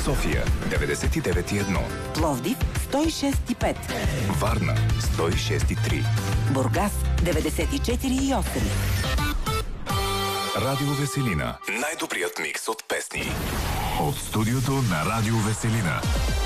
София 99,1, Пловдив 106,5, Варна 106,3, Бургас 94,8. Радио Веселина. Най-добрият микс от песни. От студиото на Радио Веселина.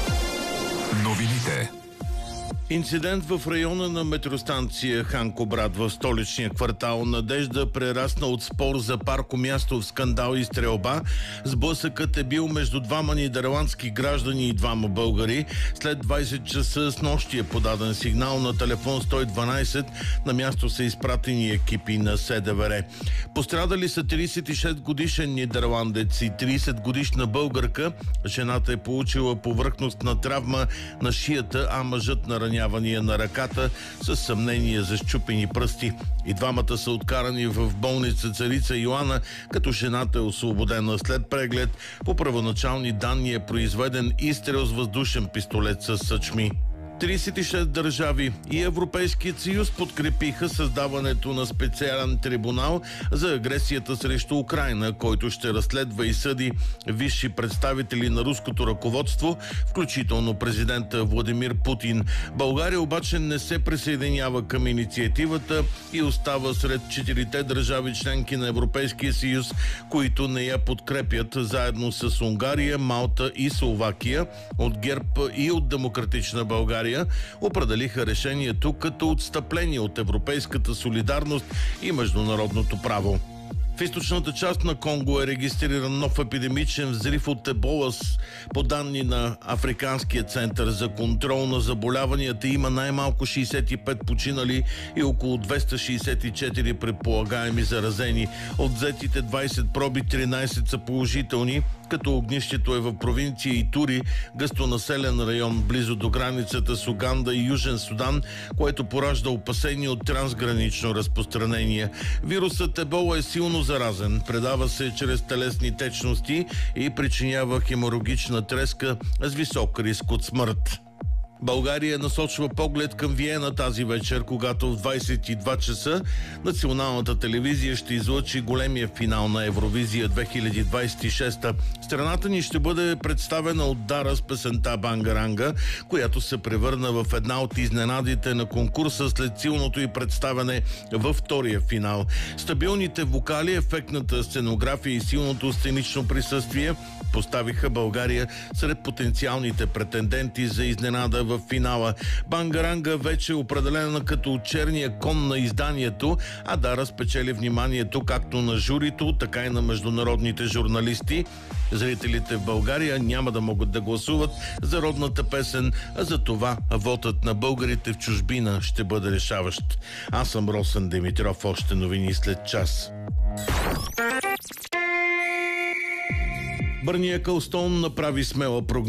Новините. Инцидент в района на метростанция Ханкобрат в столичния квартал Надежда прерасна от спор за паркомясто в скандал и стрелба. Сблъсъкът е бил между двама нидерландски граждани и двама българи. След 20 часа с нощи е подаден сигнал на телефон 112. На място са изпратени екипи на СДВР. Пострадали са 36 годишен нидерландец и 30 годишна българка. Жената е получила повърхностна травма на шията, а мъжът наранявания на ръката с съмнение за счупени пръсти. И двамата са откарани в болница Царица Йоана, като жената е освободена след преглед. По първоначални данни е произведен изстрел с въздушен пистолет с съчми. 36 държави и Европейският съюз подкрепиха създаването на специален трибунал за агресията срещу Украйна, който ще разследва и съди висши представители на руското ръководство, включително президента Владимир Путин. България обаче не се присъединява към инициативата и остава сред 4 държави членки на Европейския съюз, които не я подкрепят, заедно с Унгария, Малта и Словакия. От ГЕРБ и от Демократична България определиха решението като отстъпление от европейската солидарност и международното право. В източната част на Конго е регистриран нов епидемичен взрив от ебола. По данни на Африканския център за контрол на заболяванията има най-малко 65 починали и около 264 предполагаеми заразени. От взетите 20 проби 13 са положителни, като огнището е в провинция Итури, гъстонаселен район близо до границата с Уганда и Южен Судан, което поражда опасения от трансгранично разпространение. Вирусът ебола е силно заразен, предава се чрез телесни течности и причинява хеморагична треска с висок риск от смърт. България насочва поглед към Виена тази вечер, когато в 22 часа националната телевизия ще излъчи големия финал на Евровизия 2026. Страната ни ще бъде представена от Дара с песента Бангаранга, която се превърна в една от изненадите на конкурса след силното й представяне във втория финал. Стабилните вокали, ефектната сценография и силното сценично присъствие поставиха България сред потенциалните претенденти за изненада в финала. Бангаранга вече е определена като черния кон на изданието, а Дара спечели вниманието както на журито, така и на международните журналисти. Зрителите в България няма да могат да гласуват за родната песен, а за това вотът на българите в чужбина ще бъде решаващ. Аз съм Росен Димитров, още новини след час. Бърния Кълстон направи смела прогноза